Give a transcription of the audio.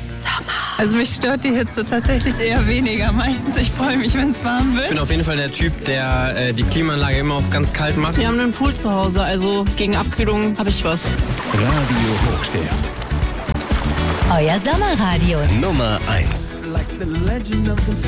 Also mich stört die Hitze tatsächlich eher weniger. Meistens, ich freue mich, wenn es warm Ich wird. bin auf jeden Fall der Typ, der die Klimaanlage immer auf ganz kalt macht. Wir haben einen Pool zu Hause, also gegen Abkühlung habe ich was. Radio Hochstift. Euer Sommerradio. Nummer 1.